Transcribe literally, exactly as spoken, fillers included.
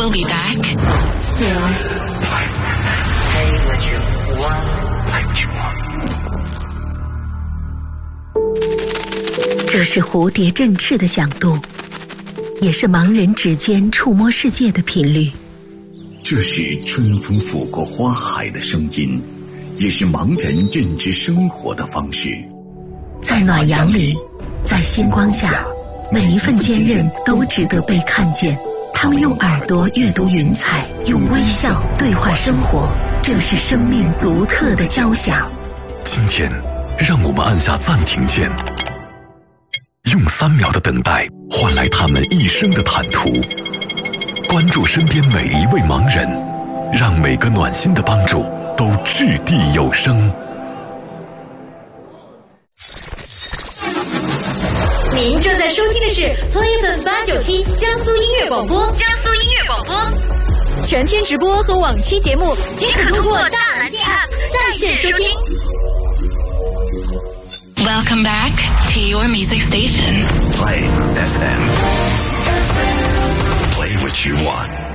We'll be back soon. Hey, what you want? What you want? 这是蝴蝶振翅的响度，也是盲人指尖触摸世界的频率。 这是春风拂过花海的声音，也是盲人认知生活的方式。 在暖阳里，在星光下，每一份坚韧都值得被看见。他们用耳朵阅读云彩，用微笑对话生活，这是生命独特的交响。 今天，让我们按下暂停键，用三秒的等待换来他们一生的坦途。关注身边每一位盲人，让每个暖心的帮助都掷地有声。 您正在收听的是 Play F M 八九七江苏音乐广播，江苏音乐广播，全天直播和往期节目均可通过大蓝鲸 App 在线收听。 Welcome back to your music station. Play F M. Play what you want.